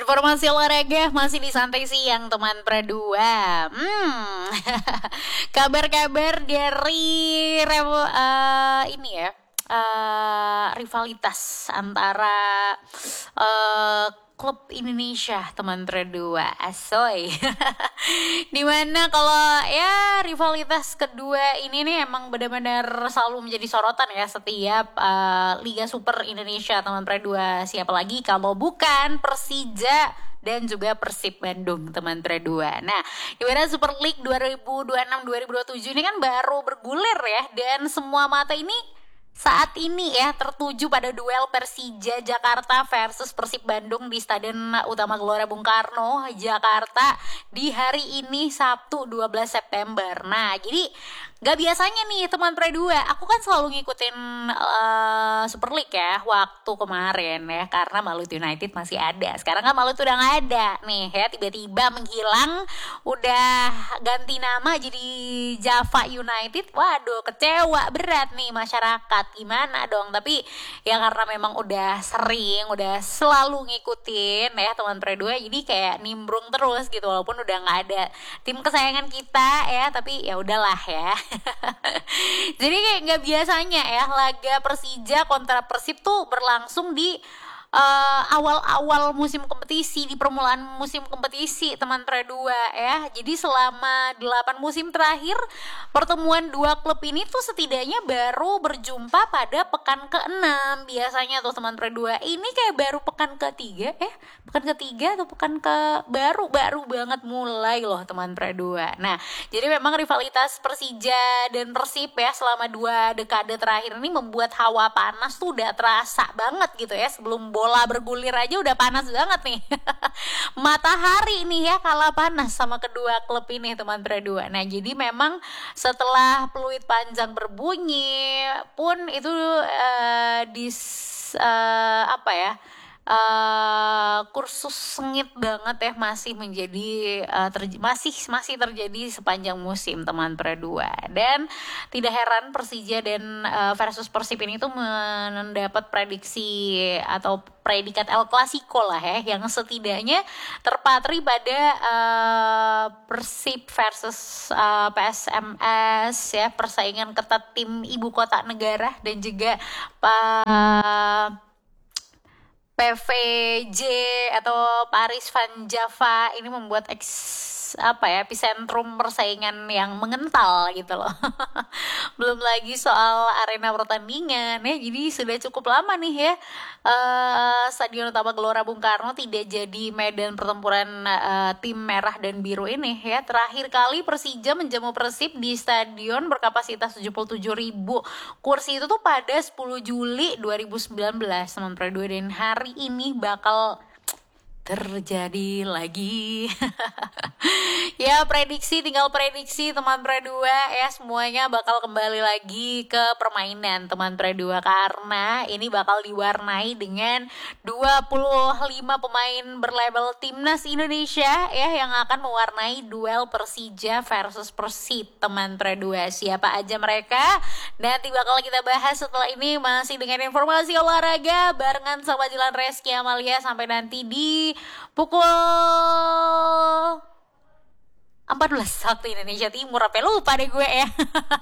Informasi olahraga masih di santai siang teman Pradua. Kabar-kabar dari ini ya, rivalitas antara klub Indonesia teman Pradua Asoy. Dimana kalau ya rivalitas kedua ini nih emang benar-benar selalu menjadi sorotan ya setiap Liga Super Indonesia teman Pradua. Siapa lagi kalau bukan Persija dan juga Persib Bandung teman Pradua. Nah, gimana Super League 2026-2027 ini kan baru bergulir ya, dan semua mata ini saat ini ya tertuju pada duel Persija Jakarta versus Persib Bandung di Stadion Utama Gelora Bung Karno, Jakarta di hari ini Sabtu 12 September. Nah, jadi gak biasanya nih teman Pradua, aku kan selalu ngikutin Super League ya waktu kemarin ya, karena Malut United masih ada. Sekarang kan Malut udah gak ada nih ya, tiba-tiba menghilang, udah ganti nama jadi Java United. Waduh, kecewa berat nih masyarakat, gimana dong. Tapi ya karena memang udah sering, udah selalu ngikutin ya teman Pradua, jadi kayak nimbrung terus gitu, walaupun udah gak ada tim kesayangan kita ya, tapi ya udahlah ya. Jadi kayak nggak biasanya ya laga Persija kontra Persib tuh berlangsung di awal-awal musim kompetisi, di permulaan musim kompetisi teman Pradua ya. Jadi selama 8 musim terakhir pertemuan dua klub ini tuh setidaknya baru berjumpa pada pekan ke-6 biasanya tuh teman Pradua. Ini kayak baru pekan ketiga atau pekan ke baru banget mulai loh teman Pradua. Nah, jadi memang rivalitas Persija dan Persib ya selama 2 dekade terakhir ini membuat hawa panas tuh udah terasa banget gitu ya. Sebelum bola bergulir aja udah panas banget nih. Matahari nih ya kalah panas sama kedua klub ini teman Pradua. Nah, jadi memang setelah peluit panjang berbunyi pun itu kursus sengit banget ya masih menjadi masih terjadi sepanjang musim teman Pradua. Dan tidak heran Persija dan versus Persib ini tuh mendapat prediksi atau predikat El Clasico lah ya, yang setidaknya terpatri pada Persib versus PSMS ya, persaingan ketat tim ibu kota negara, dan juga PVJ atau Paris Van Java ini membuat epicentrum persaingan yang mengental gitu loh. Belum lagi soal arena pertandingan ya, jadi sudah cukup lama nih ya Stadion Utama Gelora Bung Karno tidak jadi medan pertempuran tim merah dan biru ini ya. Terakhir kali Persija menjamu Persib di stadion berkapasitas 77.000 kursi itu tuh pada 10 Juli 2019 teman Pradua, dan hari ini bakal terjadi lagi. Ya, tinggal prediksi teman Pradua ya, semuanya bakal kembali lagi ke permainan teman Pradua, karena ini bakal diwarnai dengan 25 pemain berlabel Timnas Indonesia ya, yang akan mewarnai duel Persija versus Persib teman Pradua. Siapa aja mereka nanti bakal kita bahas setelah ini, masih dengan informasi olahraga barengan sama Jilan Reski Amalia sampai nanti di pukul 14 waktu Indonesia Timur. Apa lupa deh gue ya.